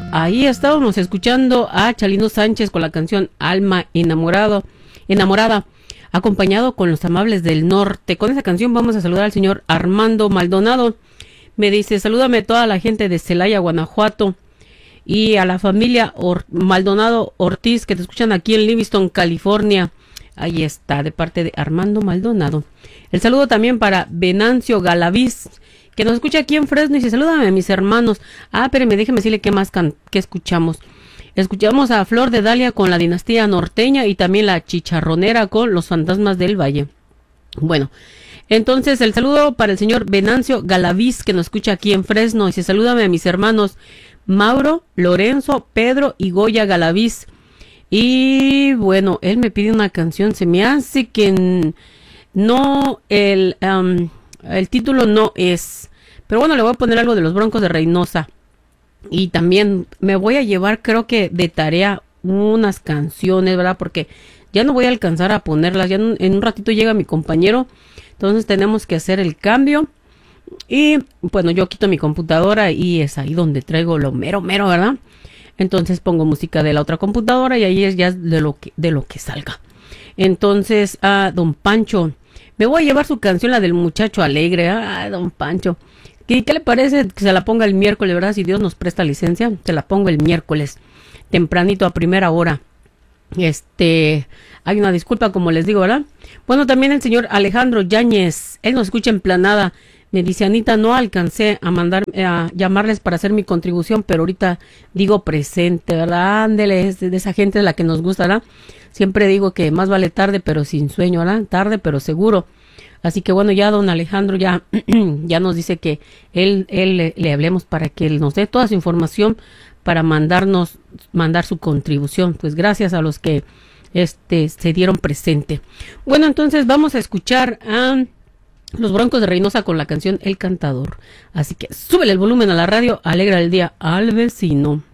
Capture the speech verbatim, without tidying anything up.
ahí estábamos escuchando a Chalino Sánchez con la canción Alma enamorado, enamorada, acompañado con Los Amables del Norte. Con esa canción vamos a saludar al señor Armando Maldonado. Me dice, salúdame a toda la gente de Celaya, Guanajuato, y a la familia Or- Maldonado Ortiz, que te escuchan aquí en Livingston, California. Ahí está, de parte de Armando Maldonado. El saludo también para Venancio Galaviz, que nos escucha aquí en Fresno, y dice, salúdame a mis hermanos. Ah, espérame, déjeme decirle qué más can- qué escuchamos. Escuchamos a Flor de Dalia con la Dinastía Norteña y también la Chicharronera con Los Fantasmas del Valle. Bueno, entonces el saludo para el señor Venancio Galaviz, que nos escucha aquí en Fresno, y dice, salúdame a mis hermanos Mauro, Lorenzo, Pedro y Goya Galaviz. Y bueno, él me pide una canción, se me hace que no, el, um, el título no es, pero bueno, le voy a poner algo de los Broncos de Reynosa. Y también me voy a llevar, creo que de tarea, unas canciones, ¿verdad? Porque ya no voy a alcanzar a ponerlas, ya en, en un ratito llega mi compañero, entonces tenemos que hacer el cambio. Y bueno, yo quito mi computadora y es ahí donde traigo lo mero, mero, ¿verdad? Entonces pongo música de la otra computadora y ahí es ya de lo que, de lo que salga. Entonces, a don Pancho, me voy a llevar su canción, la del muchacho alegre. Ah, don Pancho, ¿qué, qué le parece que se la ponga el miércoles, verdad? Si Dios nos presta licencia, se la pongo el miércoles, tempranito a primera hora. Este, hay una disculpa, como les digo, ¿verdad? Bueno, también el señor Alejandro Yáñez, él nos escucha en Planada. Me dice, Anita, no alcancé a mandar, a llamarles para hacer mi contribución, pero ahorita digo presente, ¿verdad? Ándele, es de esa gente de la que nos gusta, ¿verdad? Siempre digo que más vale tarde, pero sin sueño, ¿verdad? Tarde, pero seguro. Así que bueno, ya don Alejandro ya, ya nos dice que él, él le, le hablemos para que él nos dé toda su información para mandarnos, mandar su contribución. Pues gracias a los que este se dieron presente. Bueno, entonces vamos a escuchar a Los Broncos de Reynosa con la canción El Cantador. Así que súbele el volumen a la radio, alegra el día al vecino.